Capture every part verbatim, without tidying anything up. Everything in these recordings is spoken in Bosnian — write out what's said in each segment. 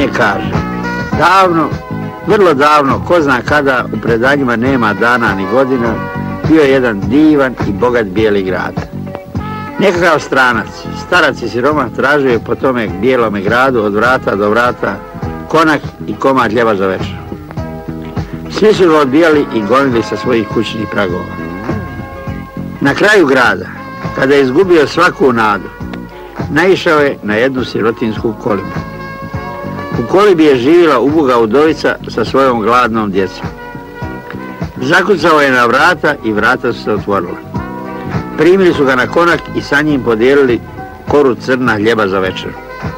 predanje kaže: davno, vrlo davno, ko zna kada, u predanjima nema dana ni godina, bio je jedan divan i bogat bijeli grad. Nekakav stranac, starac i siromah tražio je po tome bijelome gradu od vrata do vrata konak i komad hljeba za večer. Svi su ga odbijali i gonili sa svojih kućnih pragova. Na kraju grada, kada je izgubio svaku nadu, naišao je na jednu sirotinsku kolibu. U kolibi je živjela uboga udovica sa svojom gladnom djecom. Zakucao je na vrata i vrata su se otvorila. Primili su ga na konak i sa njim podijelili koru crna hljeba za večer.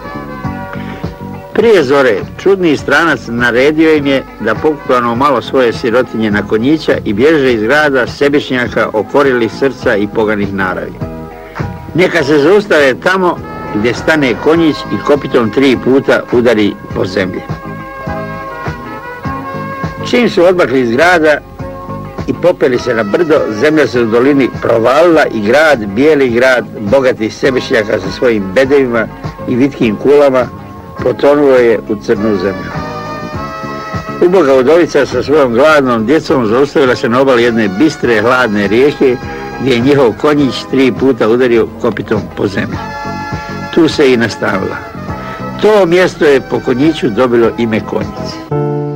Prije zore, čudni stranac naredio im je da pokupano malo svoje sirotinje na konjića i bježe iz grada sebičnjaka okorilih srca i poganih naravi. Neka se zaustave tamo gdje stane konjić i kopitom tri puta udari po zemlji. Čim su odmakli iz grada i popeli se na brdo, zemlja se u dolini provalila i grad, bijeli grad, bogatih sebičnjaka sa svojim bedevima i vitkim kulama, potonuo je u crnu zemlju. Uboga udovica sa svojom gladnom djecom zaustavila se na obali jedne bistre, hladne rijeke, gdje je njihov konjić tri puta udario kopitom po zemlji. Tu se i nastavila. To mjesto je po konjiću dobilo ime Konjic.